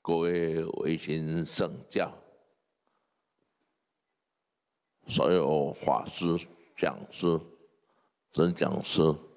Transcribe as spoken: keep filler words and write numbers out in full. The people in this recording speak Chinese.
各位维新圣教、所有法师、讲师、真讲师，